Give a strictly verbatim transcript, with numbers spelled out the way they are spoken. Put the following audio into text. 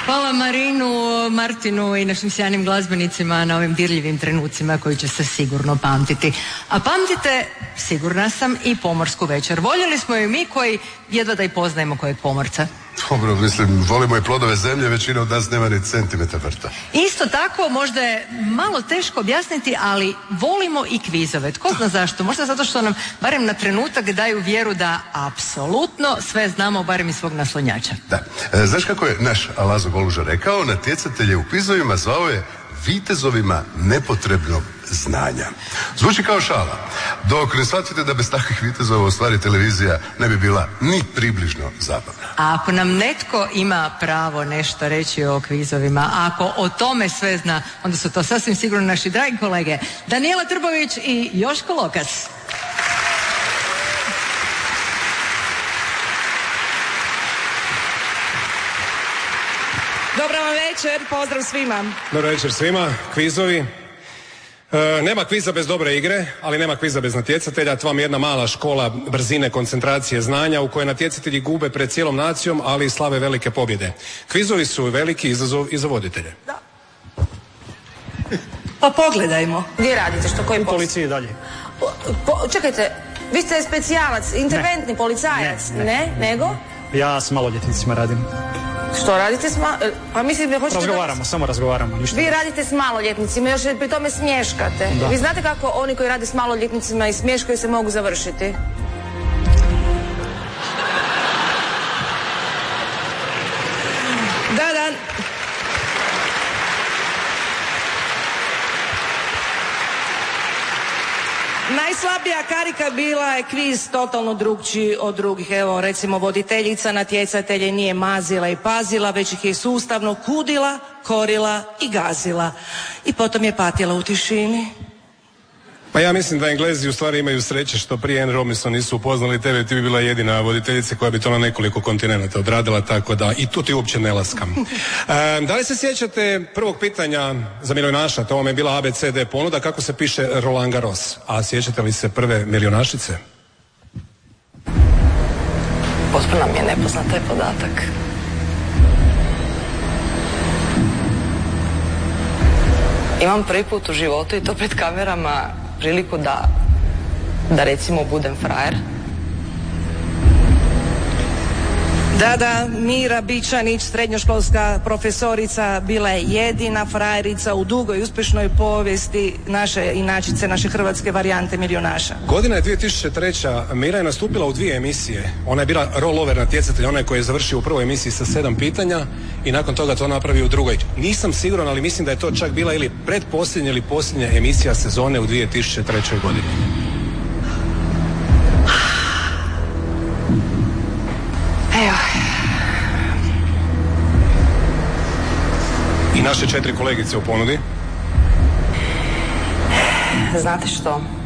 Hvala Marinu, Martinu i našim sjajnim glazbenicima na ovim dirljivim trenucima koji će se sigurno pamtiti. A pamtite, sigurna sam, i Pomorsku večer. Voljeli smo ju mi koji jedva da i poznajemo kojeg pomorca. Dobro, mislim, volimo i plodove zemlje, većina od nas nema ni centimetar vrta. Isto tako, možda je malo teško objasniti, ali volimo i kvizove. Tko zna zašto? Možda zato što nam barem na trenutak daju vjeru da apsolutno sve znamo, barem iz svog naslonjača. Da. E, znaš kako je naš Lazo Goluža rekao? Natjecatelje u kvizovima zvao je vitezovima nepotrebnog znanja. Zvuči kao šala, dok ne shvatite da bez takvih vitezova u stvari televizija ne bi bila ni približno zabavna. A ako nam netko ima pravo nešto reći o kvizovima, ako o tome sve zna, onda su to sasvim sigurno naši dragi kolege Danijela Trbović i Joško Lokas. Dobar vam večer, pozdrav svima. Dobar večer svima, kvizovi. E, nema kviza bez dobre igre, ali nema kviza bez natjecatelja. To vam je jedna mala škola brzine, koncentracije, znanja u kojoj natjecatelji gube pred cijelom nacijom, ali i slave velike pobjede. Kvizovi su veliki izazov i za voditelje. Da. Pa pogledajmo. Gdje radite, što koji u policiji dalje. Po, po, čekajte, vi ste specijalac, interventni ne. policajac, ne, ne. ne, nego? Ja s maloljetnicima radim. Što radite s ma... Pa mislim da hoćete... Razgovaramo, da... samo razgovaramo, ništa. Vi radite s maloljetnicima, još pri tome smješkate. Da. Vi znate kako oni koji rade s maloljetnicima i smješkaju se mogu završiti? Da, da. Najslabija karika bila je kviz totalno drugčiji od drugih. Evo, recimo, voditeljica natjecatelje nije mazila i pazila, već ih je sustavno kudila, korila i gazila. I potom je patila u tišini. Pa ja mislim da Englezi u stvari imaju sreće što prije Anne Robinson nisu upoznali tebe, ti bi bila jedina voditeljica koja bi to na nekoliko kontinenata odradila, tako da i tu ti uopće ne laskam. E, da li se sjećate prvog pitanja za milionaša? To vam je bila A B C D ponuda, kako se piše Roland Garros. A sjećate li se prve milionašice? Potpuno mi je nepoznat taj podatak. Imam prvi put u životu i to pred kamerama priliku da, da recimo budem frajer. Da, da, Mira Bičanić, srednjoškolska profesorica, bila je jedina frajerica u dugoj uspješnoj povijesti naše inačice, naše hrvatske varijante milionaša. Godina je dvije tisuće treće. Mira je nastupila u dvije emisije. Ona je bila rollover natjecatelj, onaj koji je završio u prvoj emisiji sa sedam pitanja i nakon toga to napravio u drugoj. Nisam siguran, ali mislim da je to čak bila ili pretposljednja ili posljednja emisija sezone u dvije tisuće trećoj godini. Evo. I naše četiri kolegice u ponudi. Znate što?